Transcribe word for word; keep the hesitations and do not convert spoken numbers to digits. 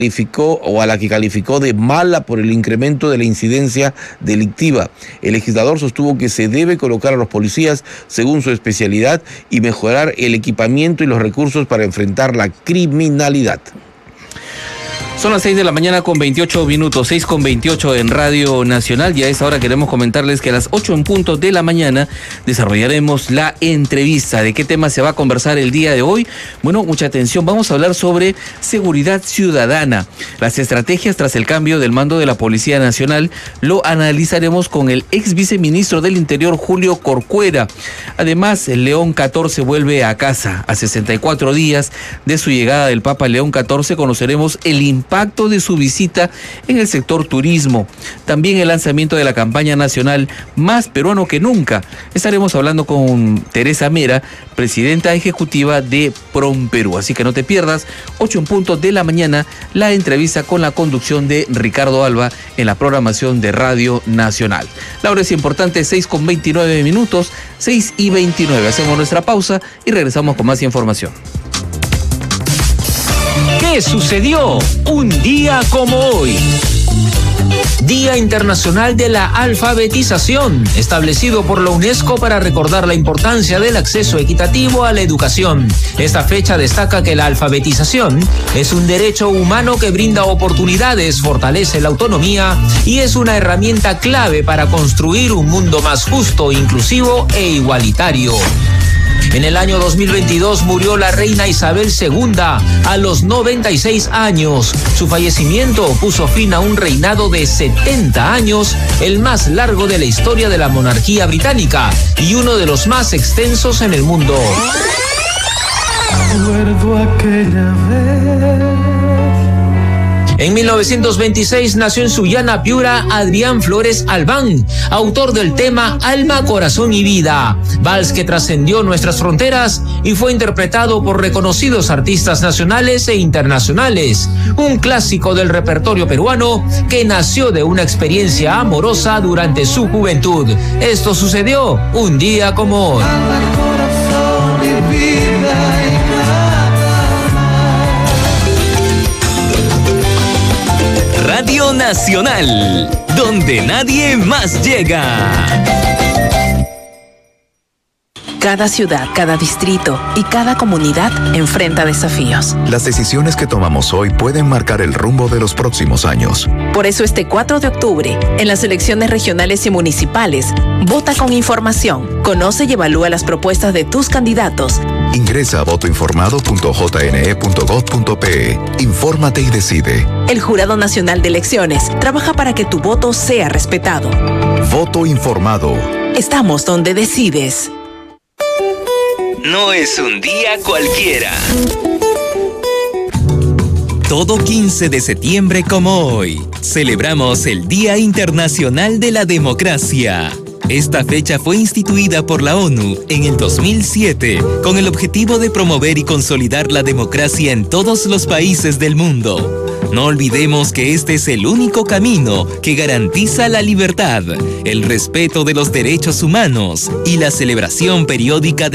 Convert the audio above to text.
calificó o a la que calificó de mala por el incremento de la incidencia delictiva. El legislador sostuvo que se debe colocar a los policías según su especialidad y mejorar el equipamiento y los recursos para enfrentar la criminalidad. Son las seis de la mañana con veintiocho minutos, seis con veintiocho en Radio Nacional, y a esta hora queremos comentarles que a las ocho en punto de la mañana desarrollaremos la entrevista. ¿De qué tema se va a conversar el día de hoy? Bueno, mucha atención, vamos a hablar sobre seguridad ciudadana, las estrategias tras el cambio del mando de la Policía Nacional. Lo analizaremos con el ex viceministro del Interior, Julio Corcuera. Además, el León catorce vuelve a casa. A sesenta y cuatro días de su llegada del Papa León catorce, conoceremos el impacto impacto de su visita en el sector turismo. También el lanzamiento de la campaña nacional Más Peruano que Nunca. Estaremos hablando con Teresa Mera, presidenta ejecutiva de PROMPERÚ. Así que no te pierdas, ocho en punto de la mañana, la entrevista con la conducción de Ricardo Alba en la programación de Radio Nacional. La hora es importante, seis con veintinueve minutos, seis y veintinueve. Hacemos nuestra pausa y regresamos con más información. ¿Qué sucedió un día como hoy? Día Internacional de la Alfabetización, establecido por la UNESCO para recordar la importancia del acceso equitativo a la educación. Esta fecha destaca que la alfabetización es un derecho humano que brinda oportunidades, fortalece la autonomía y es una herramienta clave para construir un mundo más justo, inclusivo e igualitario. En el año dos mil veintidós murió la reina Isabel segunda a los noventa y seis años. Su fallecimiento puso fin a un reinado de setenta años, el más largo de la historia de la monarquía británica y uno de los más extensos en el mundo. Recuerdo aquella vez. En mil novecientos veintiséis nació en Sullana, Piura, Adrián Flores Albán, autor del tema Alma, Corazón y Vida, vals que trascendió nuestras fronteras y fue interpretado por reconocidos artistas nacionales e internacionales. Un clásico del repertorio peruano que nació de una experiencia amorosa durante su juventud. Esto sucedió un día como hoy. Radio Nacional, donde nadie más llega. Cada ciudad, cada distrito y cada comunidad enfrenta desafíos. Las decisiones que tomamos hoy pueden marcar el rumbo de los próximos años. Por eso este cuatro de octubre, en las elecciones regionales y municipales, vota con información, conoce y evalúa las propuestas de tus candidatos. Ingresa a voto informado punto j n e punto gov punto p e. Infórmate y decide. El Jurado Nacional de Elecciones trabaja para que tu voto sea respetado. Voto informado. Estamos donde decides. No es un día cualquiera. Todo quince de septiembre como hoy, celebramos el Día Internacional de la Democracia. Esta fecha fue instituida por la ONU en el dos mil siete con el objetivo de promover y consolidar la democracia en todos los países del mundo. No olvidemos que este es el único camino que garantiza la libertad, el respeto de los derechos humanos y la celebración periódica de